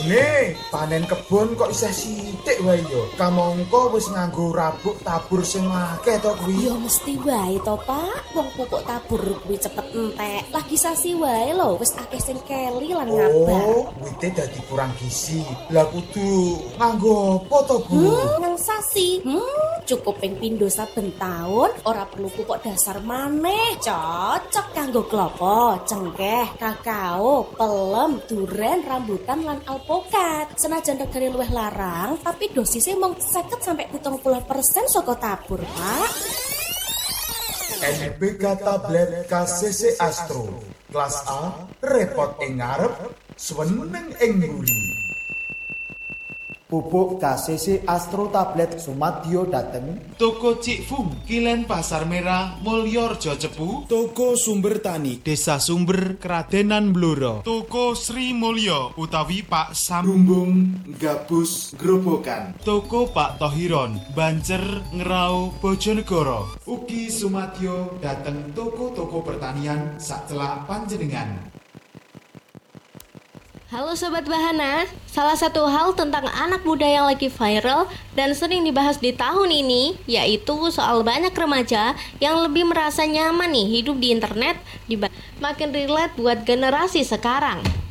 Nih, panen kebon kok isih sithik wae yo. Kamangka wis nganggo rabuk tabur sing akeh to kuwi. Ya mesti wae to, Pak. Wong pupuk tabur kuwi cepet entek. Lagi sasi wae lho, wis akeh sing keli lan ngabar. Oh, wite dadi kurang gizi. Lah kudu nganggo apa to, Bu? Nang sasi. Cukup ping pindho saben taun, ora perlu pupuk dasar maneh. Cocok kanggo klopo, cengkeh, kakao, pelem, duren, rambutan lan alpukat. Senajan regane luwih larang, tapi dosisnya mung 50 sampai 70% saka tabur, Pak. NPK tablet KCC Astro. Kelas A, repot ing ngarep, suweneng ing mburi. Pupuk KCC Astro tablet Sumadyo dateng. Toko Cik Fung, Kilen Pasar Merah, Mulyorjo Cepu. Toko Sumber Tani, Desa Sumber, Kradenan Blora. Toko Sri Mulyo utawi Pak Sam. Lumbung, Gabus, Grobogan. Toko Pak Tohiron, Bancer, Ngerau, Bojonegoro. Ugi Sumadyo dateng toko-toko pertanian sak celak panjenengan. Halo Sobat Bahana, salah satu hal tentang anak muda yang lagi viral dan sering dibahas di tahun ini yaitu soal banyak remaja yang lebih merasa nyaman nih hidup di internet makin relate buat generasi sekarang.